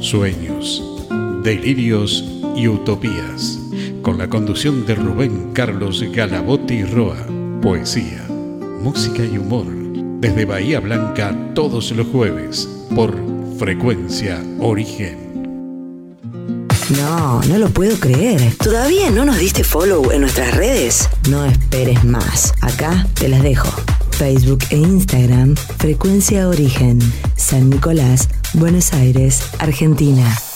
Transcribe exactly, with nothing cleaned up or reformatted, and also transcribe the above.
Sueños, delirios y utopías. Con la conducción de Rubén Carlos Galabotti Roa. Poesía, música y humor. Desde Bahía Blanca todos los jueves por Frecuencia Origen. No, no lo puedo creer. ¿Todavía no nos diste follow en nuestras redes? No esperes más. Acá te las dejo. Facebook e Instagram, Frecuencia Origen, San Nicolás, Buenos Aires, Argentina.